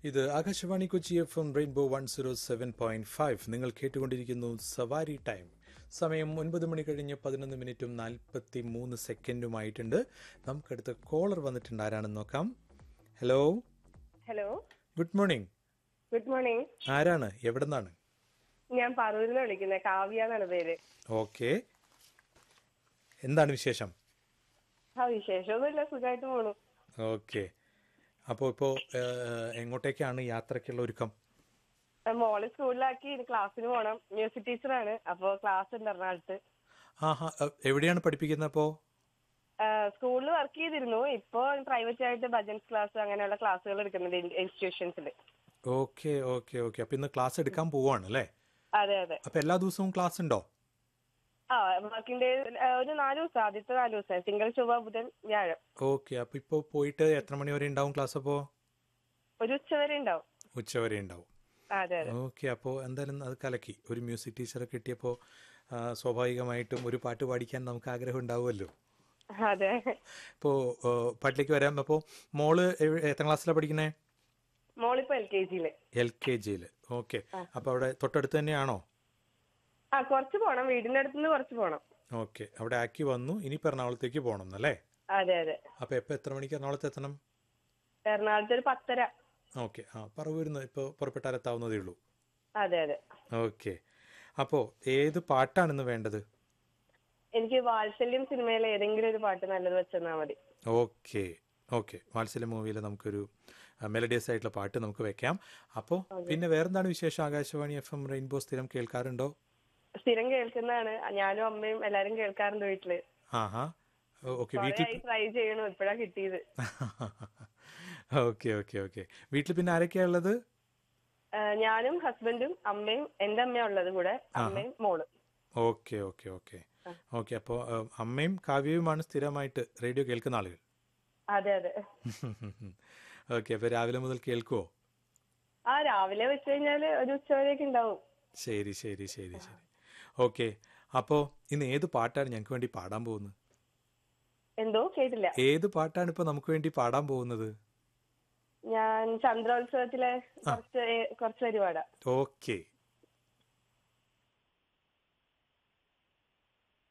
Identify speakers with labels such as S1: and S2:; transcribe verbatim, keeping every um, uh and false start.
S1: ഇത് Akashvani Kochi F M rainbow one zero seven point five. നിങ്ങൾ കേട്ടുകൊണ്ടിരിക്കുന്നു സവാരി ടൈം. സമയം ഒൻപത് മണി കഴിഞ്ഞ് പതിനൊന്ന് മിനിറ്റും നാൽപ്പത്തി മൂന്ന് സെക്കൻഡുമായിട്ടുണ്ട്. നമുക്കടുത്ത് കോളർ വന്നിട്ടുണ്ട്. ആരാണെന്ന് നോക്കാം. Hello
S2: hello,
S1: good morning.
S2: Good morning.
S1: ആരാണ്, എവിടെ നിന്നാണ്?
S2: ഞാൻ പറവൂരിൽ നിന്ന് വിളിക്കുന്നത്. കാവ്യ എന്നാണ് പേര്.
S1: ഓക്കെ, എന്താണ് വിശേഷം?
S2: ആ വിശേഷമൊന്നുമില്ല, സുഖമായിട്ട് പോണു.
S1: ഓക്കെ, അപ്പോൾ ഇപ്പോൾ എങ്ങോട്ടേക്കാണ് യാത്രയ്ക്കുള്ള ഒരുക്കം?
S2: മോളെ സ്കൂളിലാക്കി ക്ലാസ്സിന് പോകണം. മ്യൂസിക് ടീച്ചറാണ്, അപ്പോൾ ക്ലാസ് ഉണ്ട് എറണാകുളത്ത്.
S1: ആഹാ, എവിടെയാണ് പഠിപ്പിക്കുന്നത് അപ്പോൾ?
S2: സ്കൂളിൽ വർക്ക് ചെയ്തിരുന്നു. ഇപ്പോൾ പ്രൈവറ്റ് ആയിട്ട് ഭജൻസ് ക്ലാസ് അങ്ങനെയുള്ള ക്ലാസ്സുകൾ എടുക്കുന്നുണ്ട് ഇൻസ്റ്റിറ്റ്യൂഷൻസിൽ.
S1: ഓക്കെ ഓക്കെ ഓക്കെ അപ്പോൾ ഇന്ന് ക്ലാസ് എടുക്കാൻ പോവാണ് അല്ലേ?
S2: അതെ അതെ.
S1: അപ്പോൾ എല്ലാ ദിവസവും ക്ലാസ് ഉണ്ടോ?
S2: ആ, വർക്കിംഗ് ഡേ ഒരു നാല് ദിവസം. ആദ്യത്തെ നാല് ദിവസം തിങ്കൾ, ചൊവ്വ, ബുധൻ, വ്യാഴം.
S1: ഓക്കെ, അപ്പോൾ ഇപ്പോൾ പോയിട്ട് എത്ര മണി വരെ ഉണ്ടാവും ക്ലാസ്? അപ്പോൾ
S2: ഒരു ഉച്ച വരെ ഉണ്ടാവും.
S1: ഉച്ച വരെ ഉണ്ടാവും.
S2: അതെ അതെ.
S1: ഓക്കെ, അപ്പോൾ എന്തായാലും അത് കലക്കി. ഒരു മ്യൂസിക് ടീച്ചറെ കിട്ടിയപ്പോൾ സ്വാഭാവികമായിട്ടും ഒരു പാട്ട് പാടിക്കാൻ നമുക്ക് ആഗ്രഹം ഉണ്ടാവുമല്ലോ.
S2: അതെ.
S1: ഇപ്പോൾ പാട്ടിലേക്ക് വരാം. അപ്പോൾ മോള് എത്ര ക്ലാസ്സിലാണ് പഠിക്കുന്നത്?
S2: മോളിപ്പോ എൽ കെ ജിയില്.
S1: എൽ കെ ജിയിൽ. ഓക്കെ, അപ്പോൾ അവിടെ തൊട്ടടുത്ത് തന്നെയാണോ?
S2: ആ, കുറച്ച് പോണം. വീടിന്റെ അടുത്തുനിന്ന് കുറച്ച് പോണം.
S1: ഓക്കെ, അവിടെ ആക്കി വന്നു. ഇനിയിപ്പോൾ എറണാകുളത്തേക്ക് പോകണം എന്നല്ലേ?
S2: അതെ അതെ.
S1: അപ്പോൾ എപ്പോൾ എത്ര മണിക്ക് എറണാകുളത്ത് എത്തണം?
S2: എറണാകുളത്ത് ഒരു പത്തര.
S1: ഓക്കെ, ആ പറവൂരുന്ന് ഇപ്പോൾ പുറപ്പെട്ടാൽ എത്താവുന്നതേ ഉള്ളൂ.
S2: അതെ അതെ.
S1: ഓക്കെ, അപ്പോൾ ഏത് പാട്ടാണിന്ന് വേണ്ടത്?
S2: എനിക്ക് വാത്സല്യം സിനിമയിലെ ഏതെങ്കിലും ഒരു പാട്ട് നല്ലത് വെച്ചെന്നാ മതി.
S1: ഓക്കെ ഓക്കെ, വാത്സല്യം മൂവിയിൽ നമുക്കൊരു മെലഡിയസ് ആയിട്ടുള്ള പാട്ട് നമുക്ക് വെക്കാം. അപ്പോൾ പിന്നെ വേറെന്താണ് വിശേഷം? ആകാശവാണി എഫ് എം റെയിൻബോ സ്ഥിരം കേൾക്കാറുണ്ടോ?
S2: സ്ഥിരം കേൾക്കുന്നതാണ്. ഞാനും അമ്മയും എല്ലാരും കേൾക്കാറുണ്ട് വീട്ടില്.
S1: ആഹാ, ഓക്കെ. വീട്ടിൽ
S2: ട്രൈ ചെയ്യണു, ഇപ്പഴാ കിട്ടിയത്.
S1: Okay okay okay. വീട്ടിൽ പിന്നെ ആരൊക്കെയാ ഉള്ളത്?
S2: ഞാനും ഹസ്ബൻഡും അമ്മയും, എന്റെ അമ്മയും ഉള്ളത് കൂടെ, അമ്മയും മോളും.
S1: Okay okay okay okay. അപ്പോൾ അമ്മയും കാവ്യയുമാണ് സ്ഥിരമായിട്ട് റേഡിയോ കേൾക്കുന്ന ആളുകൾ?
S2: അതെ അതെ.
S1: ഓക്കെ, അപ്പോൾ രാവിലെ മുതൽ കേൾക്കുവോ?
S2: ആ, രാവിലെ വെച്ച് കഴിഞ്ഞാല് ഒരു ഉച്ചവരേക്ക് ഉണ്ടാവും.
S1: ശരി ശരി ശരി ശരി. ഓക്കെ, അപ്പോൾ ഇന്ന് ഏത് പാട്ടാണ് ഞങ്ങൾക്ക് വേണ്ടി പാടാൻ പോകുന്നത്?
S2: എന്തോ കേട്ടില്ല.
S1: ഏത് പാട്ടാണ് ഇപ്പൊ നമുക്ക് വേണ്ടി പാടാൻ പോകുന്നത്?
S2: ഞാൻ ചന്ദ്രോത്സവത്തിലെ കുറച്ച് കുറച്ച് പരിപാടാ.
S1: ഓക്കെ